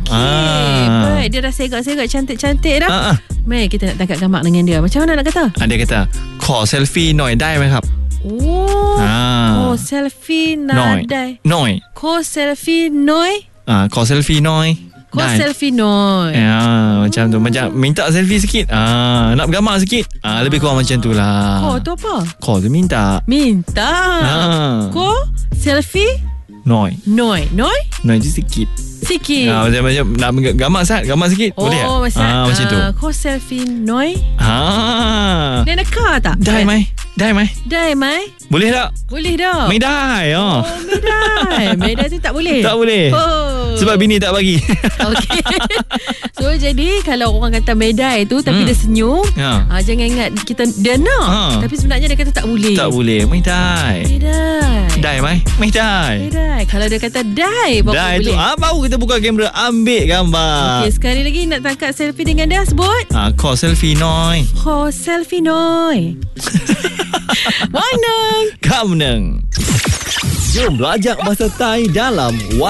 Baik, dia dah segak-segak cantik-cantik dah. Mari kita nak tangkap gambar dengan dia. Macam mana nak kata? Dia kataขอเซลฟี่หน่อยได้ไหมครับ selfie nadai. หน่อย selfie noi. ขอเซลฟี่หน่อย selfie noi. Macam tu. Macam minta selfie sikit. Nak bergambar sikit. Lebih kurang macam tu lah. Tu apa? Call tu minta. Selfie Noi tu sikit. Macam nak gambar sikit. Boleh tak? Macam tu. Selfie noi. Dia nak tak? Dai mai. Boleh tak? Boleh dah. Medai. Medai tu tak boleh. Tak boleh. Sebab bini tak bagi. Okey. So jadi kalau orang kata medai tu tapi dia senyum, jangan ingat dia nak. Tapi sebenarnya dia kata tak boleh. Tak boleh. Medai. Dai mai. Medai. Kalau dia kata dai baru dai boleh. Tu baru kita buka kamera ambil gambar. Okey, sekali lagi nak tangkap selfie dengan dia, sebut. Call selfie noi. Selfie noi. Wang Neng. Kam Neng. Jom belajar bahasa Thai dalam